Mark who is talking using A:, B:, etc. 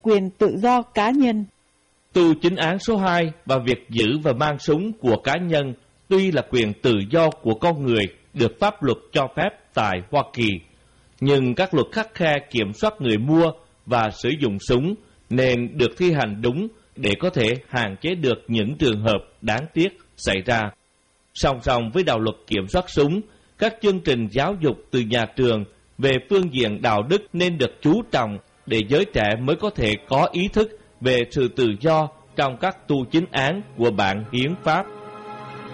A: quyền tự do cá nhân.
B: Tu chính án số 2 và việc giữ và mang súng của cá nhân tuy là quyền tự do của con người được pháp luật cho phép tại Hoa Kỳ, nhưng các luật khắt khe kiểm soát người mua và sử dụng súng nên được thi hành đúng để có thể hạn chế được những trường hợp đáng tiếc xảy ra. Song song với đạo luật kiểm soát súng, các chương trình giáo dục từ nhà trường về phương diện đạo đức nên được chú trọng để giới trẻ mới có thể có ý thức về sự tự do trong các tu chính án của bản hiến pháp.